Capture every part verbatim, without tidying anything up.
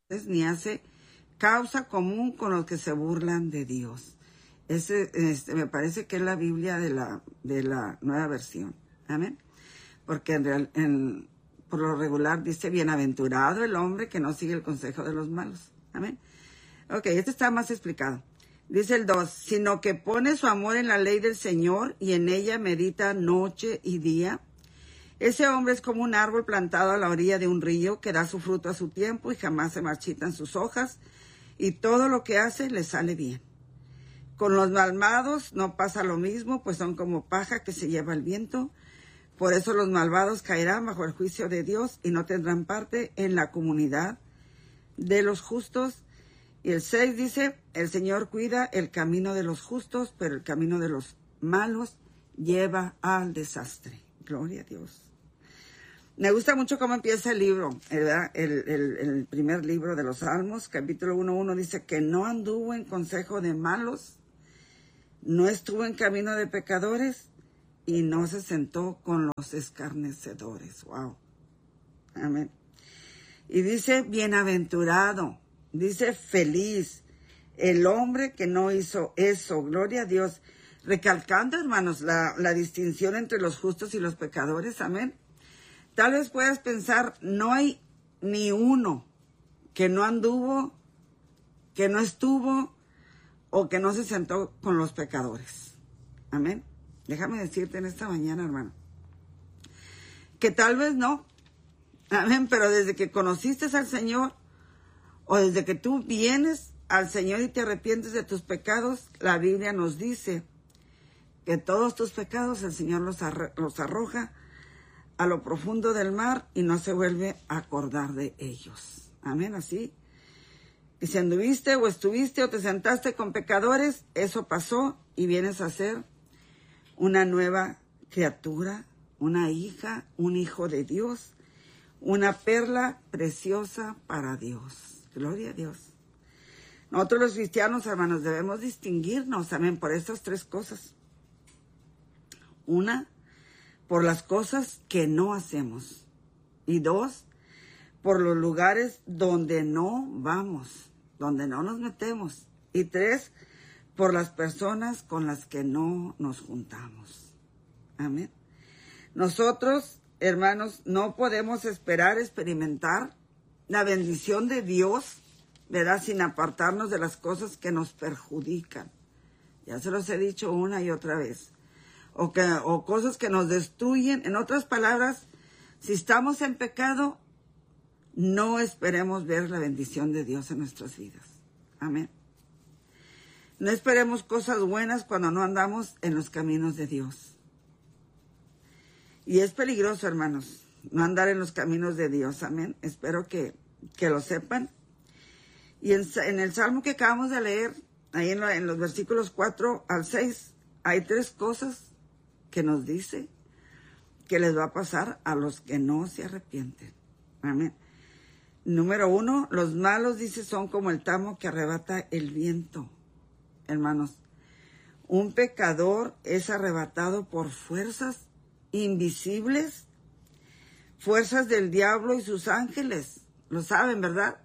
ni hace causa común con los que se burlan de Dios. Ese, este, me parece que es la Biblia de la, de la Nueva Versión. Amén. Porque en real, en, por lo regular dice, bienaventurado el hombre que no sigue el consejo de los malos. Amén. Ok, este está más explicado. Dice el dos, sino que pone su amor en la ley del Señor y en ella medita noche y día. Ese hombre es como un árbol plantado a la orilla de un río que da su fruto a su tiempo y jamás se marchitan sus hojas, y todo lo que hace le sale bien. Con los malvados no pasa lo mismo, pues son como paja que se lleva el viento. Por eso los malvados caerán bajo el juicio de Dios y no tendrán parte en la comunidad de los justos. Y el seis dice, el Señor cuida el camino de los justos, pero el camino de los malos lleva al desastre. Gloria a Dios. Me gusta mucho cómo empieza el libro, ¿verdad? El, el, el primer libro de los Salmos, capítulo uno punto uno, dice que no anduvo en consejo de malos, no estuvo en camino de pecadores y no se sentó con los escarnecedores. Wow. Amén. Y dice bienaventurado, dice feliz, el hombre que no hizo eso. Gloria a Dios. Recalcando, hermanos, la, la distinción entre los justos y los pecadores. Amén. Tal vez puedas pensar, no hay ni uno que no anduvo, que no estuvo o que no se sentó con los pecadores. Amén. Déjame decirte en esta mañana, hermano, que tal vez no. Amén. Pero desde que conociste al Señor o desde que tú vienes al Señor y te arrepientes de tus pecados, la Biblia nos dice que todos tus pecados el Señor los, arro- los arroja a lo profundo del mar y no se vuelve a acordar de ellos. Amén, así. Y si anduviste o estuviste o te sentaste con pecadores, eso pasó y vienes a ser una nueva criatura, una hija, un hijo de Dios, una perla preciosa para Dios. Gloria a Dios. Nosotros los cristianos, hermanos, debemos distinguirnos, amén, por estas tres cosas. Una, por las cosas que no hacemos. Y dos, por los lugares donde no vamos, donde no nos metemos. Y tres, por las personas con las que no nos juntamos. Amén. Nosotros, hermanos, no podemos esperar experimentar la bendición de Dios, ¿verdad?, sin apartarnos de las cosas que nos perjudican. Ya se los he dicho una y otra vez. O, que, o cosas que nos destruyen. En otras palabras, si estamos en pecado, no esperemos ver la bendición de Dios en nuestras vidas. Amén. No esperemos cosas buenas cuando no andamos en los caminos de Dios. Y es peligroso, hermanos, no andar en los caminos de Dios. Amén. Espero que, que lo sepan. Y en, en el Salmo que acabamos de leer, ahí en, lo, en los versículos cuatro al seis, hay tres cosas que nos dice que les va a pasar a los que no se arrepienten. Amén. Número uno, los malos, dice, son como el tamo que arrebata el viento. Hermanos, un pecador es arrebatado por fuerzas invisibles, fuerzas del diablo y sus ángeles. Lo saben, ¿verdad?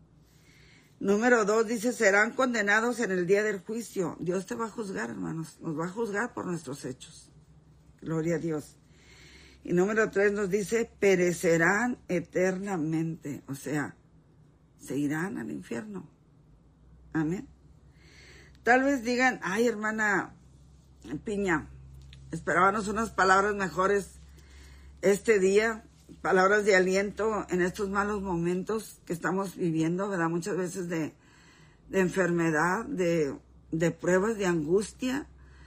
Número dos, dice, serán condenados en el día del juicio. Dios te va a juzgar, hermanos. Nos va a juzgar por nuestros hechos. Gloria a Dios. Y número tres nos dice, perecerán eternamente. O sea, se irán al infierno. Amén. Tal vez digan, ay, hermana Piña, esperábamos unas palabras mejores este día, palabras de aliento en estos malos momentos que estamos viviendo, ¿verdad? Muchas veces de, de enfermedad, de, de pruebas, de angustia,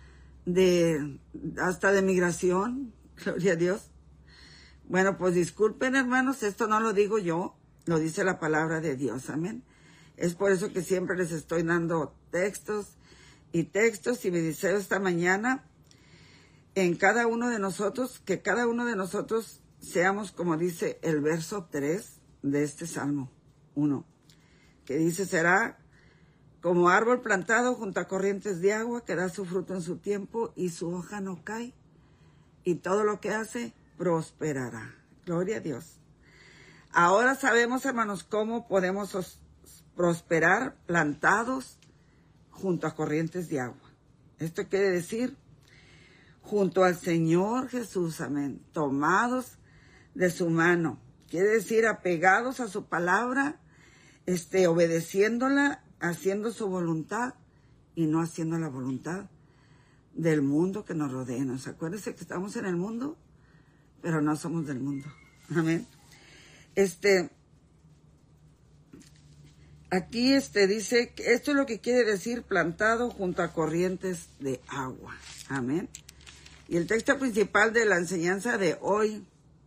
de hasta de migración. Gloria a Dios. Bueno, pues disculpen, hermanos, esto no lo digo yo, lo dice la palabra de Dios. Amén. Es por eso que siempre les estoy dando textos y textos, y mi deseo esta mañana en cada uno de nosotros, que cada uno de nosotros seamos como dice el verso tres de este Salmo uno, que dice, será como árbol plantado junto a corrientes de agua, que da su fruto en su tiempo y su hoja no cae, y todo lo que hace prosperará. Gloria a Dios. Ahora sabemos, hermanos, cómo podemos prosperar plantados junto a corrientes de agua. Esto quiere decir, junto al Señor Jesús, amén, tomados de su mano. Quiere decir, apegados a su palabra, este, obedeciéndola, haciendo su voluntad y no haciendo la voluntad del mundo que nos rodea. ¿Nos acuérdense que estamos en el mundo? Pero no somos del mundo. Amén. Este, aquí este dice, que esto es lo que quiere decir plantado junto a corrientes de agua. Amén. Y el texto principal de la enseñanza de hoy,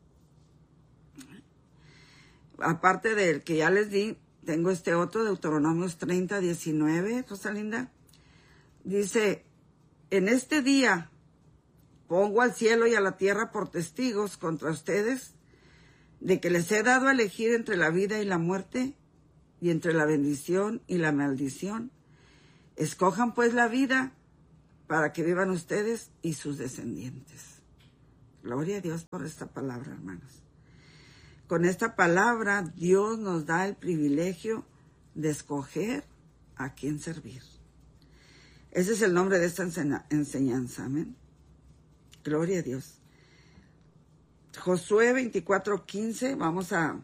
aparte del que ya les di, tengo este otro, Deuteronomios treinta, diecinueve, Rosalinda. Dice, en este día pongo al cielo y a la tierra por testigos contra ustedes de que les he dado a elegir entre la vida y la muerte y entre la bendición y la maldición. Escojan pues la vida para que vivan ustedes y sus descendientes. Gloria a Dios por esta palabra, hermanos. Con esta palabra Dios nos da el privilegio de escoger a quién servir. Ese es el nombre de esta enseñanza, amén. Gloria a Dios. Josué veinticuatro, quince, vamos a,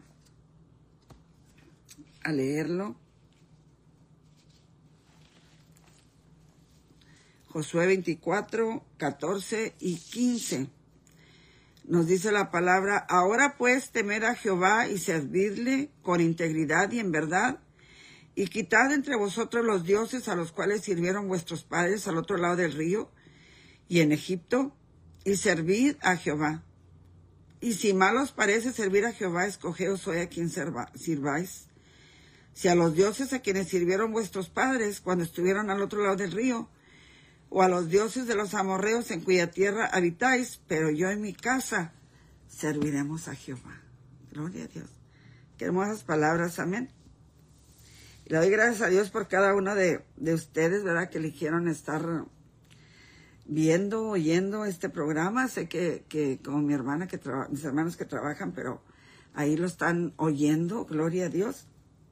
a leerlo. Josué veinticuatro, catorce y quince. Nos dice la palabra, ahora pues temed a Jehová y servidle con integridad y en verdad, y quitad entre vosotros los dioses a los cuales sirvieron vuestros padres al otro lado del río y en Egipto, y servid a Jehová. Y si mal os parece servir a Jehová, escogeos hoy a quien serva, sirváis. Si a los dioses a quienes sirvieron vuestros padres cuando estuvieron al otro lado del río, o a los dioses de los amorreos en cuya tierra habitáis, pero yo en mi casa serviremos a Jehová. Gloria a Dios. Qué hermosas palabras, amén. Y le doy gracias a Dios por cada uno de, de ustedes, ¿verdad?, que eligieron estar viendo, oyendo este programa. Sé que, que como mi hermana, que traba, mis hermanos que trabajan, pero ahí lo están oyendo, gloria a Dios.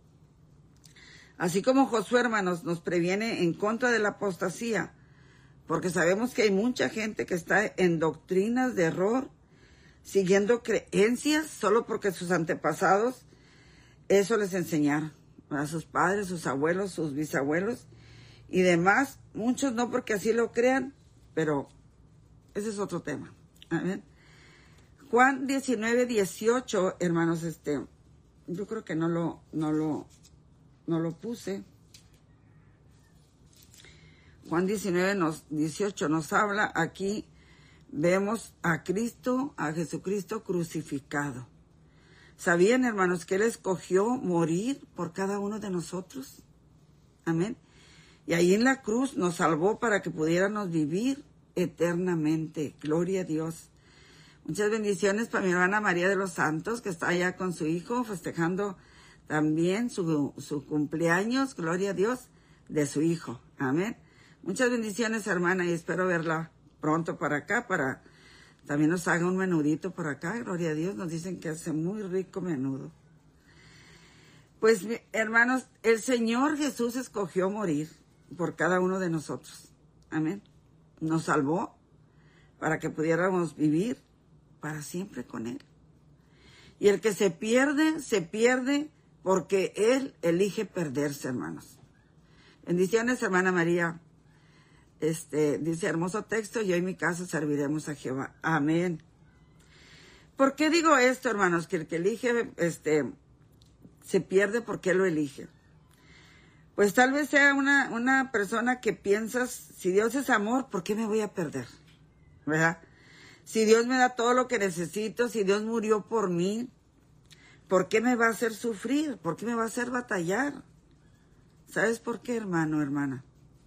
Así como Josué, hermanos, nos previene en contra de la apostasía, porque sabemos que hay mucha gente que está en doctrinas de error, siguiendo creencias solo porque sus antepasados eso les enseñaron, a sus padres, sus abuelos, sus bisabuelos y demás. Muchos no porque así lo crean, pero ese es otro tema. Amén. Juan diecinueve, dieciocho, hermanos, este, yo creo que no lo, no lo, no lo puse. Juan diecinueve, dieciocho nos habla, aquí vemos a Cristo, a Jesucristo crucificado. ¿Sabían, hermanos, que Él escogió morir por cada uno de nosotros? Amén. Y ahí en la cruz nos salvó para que pudiéramos vivir eternamente. Gloria a Dios. Muchas bendiciones para mi hermana María de los Santos, que está allá con su hijo, festejando también su, su cumpleaños, gloria a Dios, de su hijo. Amén. Muchas bendiciones, hermana, y espero verla pronto para acá, para también nos haga un menudito por acá. Gloria a Dios, nos dicen que hace muy rico menudo. Pues, hermanos, el Señor Jesús escogió morir por cada uno de nosotros. Amén. Nos salvó para que pudiéramos vivir para siempre con Él. Y el que se pierde, se pierde porque Él elige perderse, hermanos. Bendiciones, hermana María. Este, dice, hermoso texto, yo en mi casa serviremos a Jehová. Amén. ¿Por qué digo esto, hermanos? Que el que elige, este, se pierde porque Él lo elige. Pues tal vez sea una, una persona que piensas, si Dios es amor, ¿por qué me voy a perder? ¿Verdad? Si Dios me da todo lo que necesito, si Dios murió por mí, ¿por qué me va a hacer sufrir? ¿Por qué me va a hacer batallar? ¿Sabes por qué, hermano, hermana?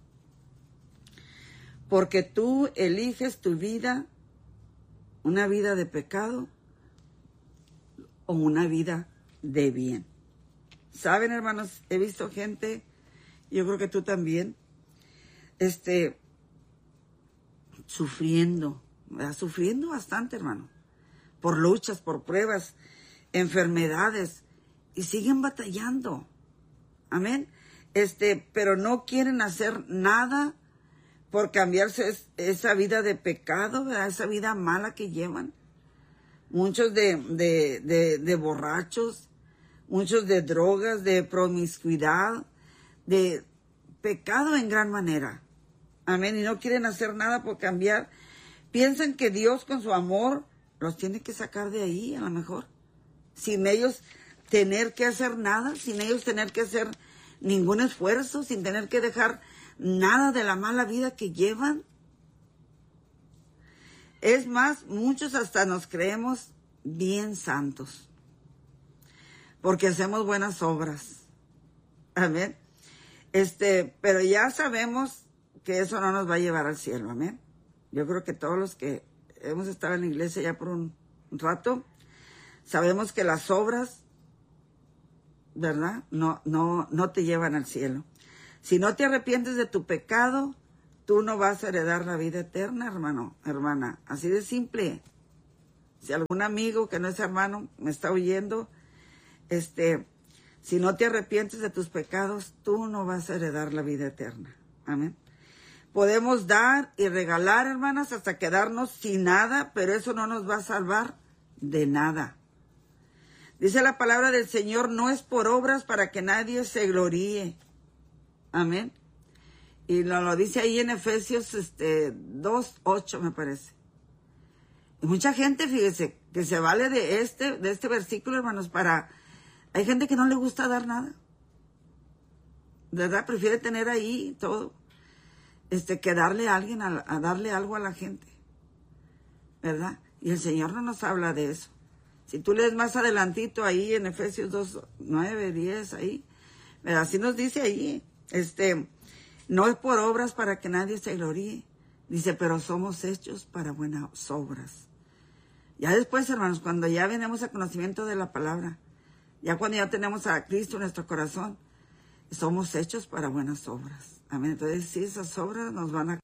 Porque tú eliges tu vida, una vida de pecado o una vida de bien. ¿Saben, hermanos? He visto gente, yo creo que tú también, este, sufriendo, ¿verdad? Sufriendo bastante, hermano, por luchas, por pruebas. enfermedades, y siguen batallando. Amén. Este, pero no quieren hacer nada por cambiarse es, esa vida de pecado, ¿verdad? Esa vida mala que llevan. Muchos de, de, de, de borrachos, muchos de drogas, de promiscuidad, de pecado en gran manera. Amén. Y no quieren hacer nada por cambiar. Piensan que Dios con su amor los tiene que sacar de ahí, a lo mejor. Sin ellos tener que hacer nada, sin ellos tener que hacer ningún esfuerzo, sin tener que dejar nada de la mala vida que llevan. Es más, muchos hasta nos creemos bien santos, porque hacemos buenas obras. Amén. Este, pero ya sabemos que eso no nos va a llevar al cielo. Amén. Yo creo que todos los que hemos estado en la iglesia ya por un rato, sabemos que las obras, ¿verdad? No, no, no te llevan al cielo. Si no te arrepientes de tu pecado, tú no vas a heredar la vida eterna, hermano, hermana. Así de simple. Si algún amigo que no es hermano me está oyendo, este, si no te arrepientes de tus pecados, tú no vas a heredar la vida eterna. Amén. Podemos dar y regalar, hermanas, hasta quedarnos sin nada, pero eso no nos va a salvar de nada. Dice la palabra del Señor, no es por obras para que nadie se gloríe. Amén. Y nos lo dice ahí en Efesios este, dos, ocho, me parece. Y mucha gente, fíjese, que se vale de este, de este versículo, hermanos, para... Hay gente que no le gusta dar nada. ¿Verdad? Prefiere tener ahí todo. Este, que darle a alguien, a, a darle algo a la gente. ¿Verdad? Y el Señor no nos habla de eso. Si tú lees más adelantito ahí en Efesios dos, nueve, diez, ahí, ¿verdad? Así nos dice ahí, este, no es por obras para que nadie se gloríe. Dice, pero somos hechos para buenas obras. Ya después, hermanos, cuando ya venimos a conocimiento de la palabra, ya cuando ya tenemos a Cristo en nuestro corazón, somos hechos para buenas obras. Amén. Entonces, sí, esas obras nos van a